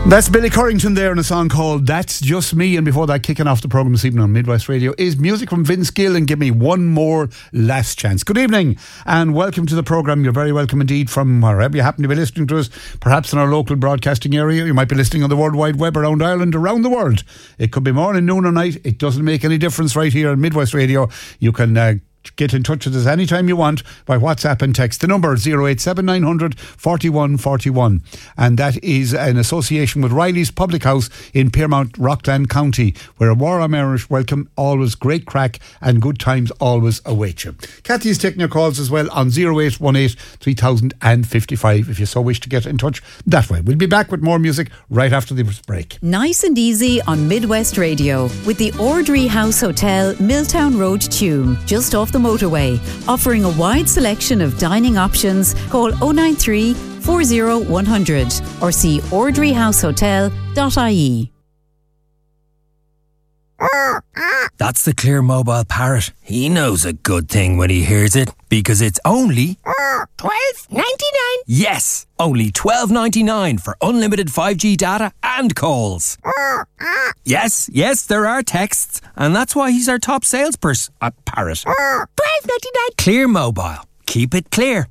That's Billy Currington there in a song called That's Just Me, and before that, kicking off the programme this evening on Midwest Radio is music from Vince Gill and Give Me One More Last Chance. Good evening and welcome to the programme. You're very welcome indeed from wherever you happen to be listening to us, perhaps in our local broadcasting area. You might be listening on the World Wide Web around Ireland, around the world. It could be morning, noon or night. It doesn't make any difference right here on Midwest Radio. You can get in touch with us anytime you want by WhatsApp and text. The number 087900 41 41, and that is in association with Riley's Public House in Piermount, Rockland County, where a Warm Irish welcome, always great crack and good times always await you. Kathy is taking your calls as well on 0818 3055 if you so wish to get in touch that way. We'll be back with more music right after this break. Nice and easy on Midwest Radio with the Ordry House Hotel, Milltown Road, Tuam, just off the motorway, offering a wide selection of dining options. Call 093 40 100 or see ordryhousehotel.ie. That's the Clear Mobile Parrot. He knows a good thing when he hears it, because it's only $12.99. Yes, only $12.99 for unlimited 5G data and calls. Yes, there are texts, and that's why he's our top salesperson at Parrot. $12.99. Clear Mobile. Keep it clear.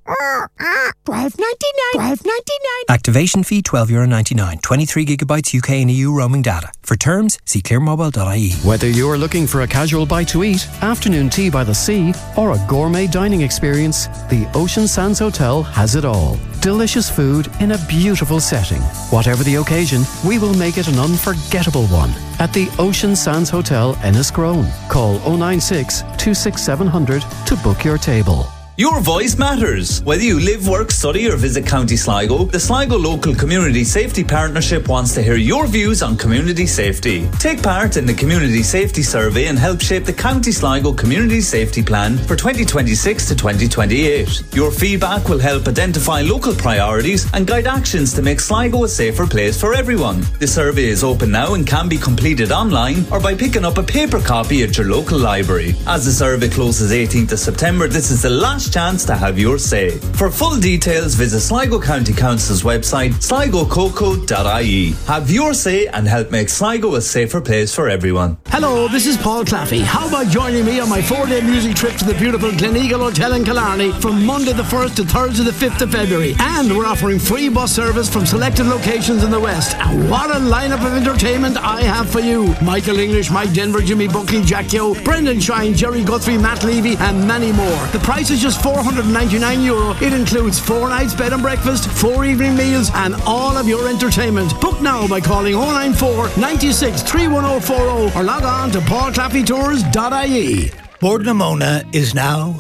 $12.99. Activation fee €12.99. 23 gigabytes UK and EU roaming data. For terms, see clearmobile.ie. Whether you're looking for a casual bite to eat, afternoon tea by the sea, or a gourmet dining experience, the Ocean Sands Hotel has it all. Delicious food in a beautiful setting. Whatever the occasion, we will make it an unforgettable one. At the Ocean Sands Hotel, Enniscrone. Call 096 267 700 to book your table. Your voice matters. Whether you live, work, study or visit County Sligo, the Sligo Local Community Safety Partnership wants to hear your views on community safety. Take part in the Community Safety Survey and help shape the County Sligo Community Safety Plan for 2026 to 2028. Your feedback will help identify local priorities and guide actions to make Sligo a safer place for everyone. The survey is open now and can be completed online or by picking up a paper copy at your local library. As the survey closes 18th of September, this is the last chance to have your say. For full details, visit Sligo County Council's website, sligococo.ie. Have your say and help make Sligo a safer place for everyone. Hello, this is Paul Claffey. How about joining me on my 4-day music trip to the beautiful Gleneagle Hotel in Killarney from Monday the 1st to Thursday the 5th of February. And we're offering free bus service from selected locations in the West. And what a lineup of entertainment I have for you. Michael English, Mike Denver, Jimmy Buckley, Jack Yo, Brendan Shine, Jerry Guthrie, Matt Levy and many more. The price is just €499. It includes 4 nights bed and breakfast, 4 evening meals and all of your entertainment. Book now by calling 094 96 31040 or log on to paulclaffeytours.ie. Bordnamona is now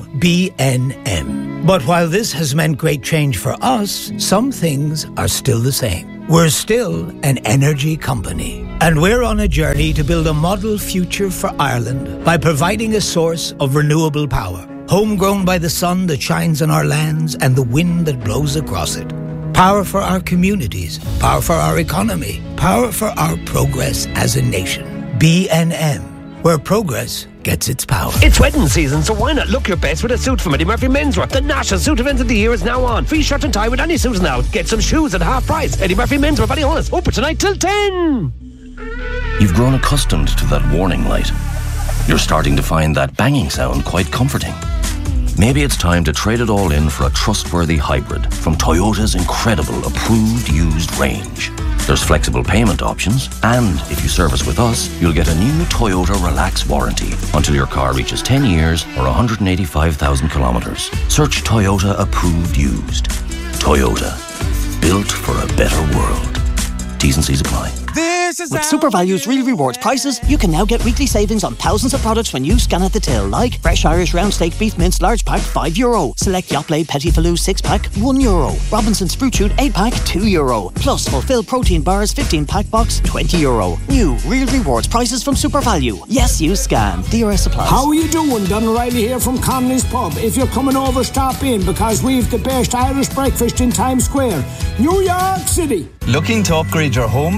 BNM. But while this has meant great change for us, some things are still the same. We're still an energy company. And we're on a journey to build a model future for Ireland by providing a source of renewable power. Homegrown by the sun that shines on our lands and the wind that blows across it. Power for our communities, power for our economy, power for our progress as a nation. BNM, where progress gets its power. It's wedding season, so why not look your best with a suit from Eddie Murphy Menswear? The national suit event of the year is now on. Free shirt and tie with any suit now. Get some shoes at half price. Eddie Murphy Menswear, Ballyhonus, open tonight till 10. You've grown accustomed to that warning light. You're starting to find that banging sound quite comforting. Maybe it's time to trade it all in for a trustworthy hybrid from Toyota's incredible approved used range. There's flexible payment options, and if you service with us, you'll get a new Toyota Relax warranty until your car reaches 10 years or 185,000 kilometres. Search Toyota approved used. Toyota, built for a better world. T's and C's apply. With SuperValue's Real Rewards prices, you can now get weekly savings on thousands of products when you scan at the till, like fresh Irish round steak beef mince large pack €5, select Yoplait Petit Falou 6 pack €1, Robinson's Fruit Shoot 8 pack €2, plus Fulfill Protein Bars 15 pack box €20. New Real Rewards prices from SuperValue. Yes, you scan. DRS applies. How are you doing? Don O'Reilly here from Connolly's Pub. If you're coming over, stop in because we've the best Irish breakfast in Times Square, New York City. Looking to upgrade your home but afraid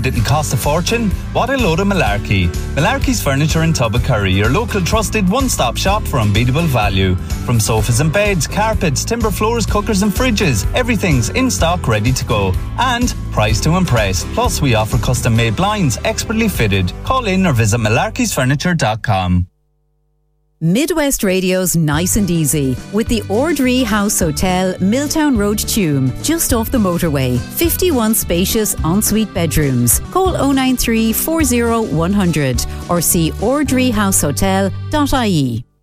didn't cost a fortune? What a load of malarkey. Malarkey's Furniture in Tubbercurry, your local trusted one-stop shop for unbeatable value. From sofas and beds, carpets, timber floors, cookers and fridges, everything's in stock, ready to go. And price to impress. Plus, we offer custom-made blinds, expertly fitted. Call in or visit malarkeysfurniture.com. Midwest Radio's Nice and Easy with the Ordree House Hotel, Milltown Road, Tuam, just off the motorway. 51 spacious ensuite bedrooms. Call 093 40 100 or see ordreehousehotel.ie.